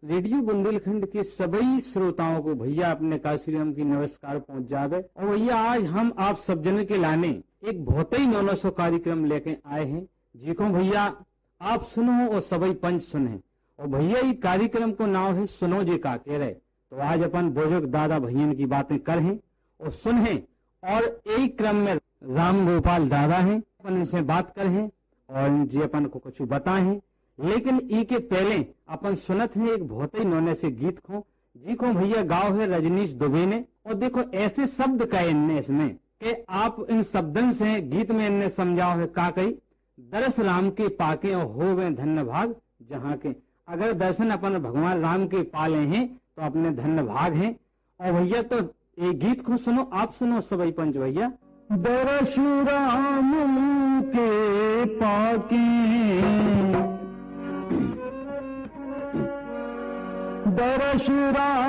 Radio Bundelkhand के सभी श्रोताओं को भैया अपने काशीराम की नमस्कार पहुंच जावे। और भैया आज हम आप सब जन के लाने एक बहुत ही नौनो सो कार्यक्रम लेके आए हैं, जिको भैया आप सुनो और सभी पंच सुने। और भैया ये कार्यक्रम को नाम है सुनो जे का कह रहे। तो आज अपन बुजुर्ग दादा भैया की बातें करें और सुने, और एक क्रम में राम गोपाल दादा हैं, अपन इनसे बात करें और जी अपन को कुछ बताएं। लेकिन ई के पहले अपन सुनत हैं एक बहुत ही नौने से गीत को, जी को भैया गाँव है रजनीश दुबे ने। और देखो ऐसे शब्द कहे इनने इसमें कि आप इन शब्दन से गीत में इनने समझाओ है का कही, दरस राम के पाके और हो वे धन्य भाग जहाँ के। अगर दर्शन अपन भगवान राम के पाले हैं तो अपने धन्य भाग हैं। और भैया तो ये गीत को सुनो, आप सुनो सभी पंच भैया। दरस राम के पाके दरस राम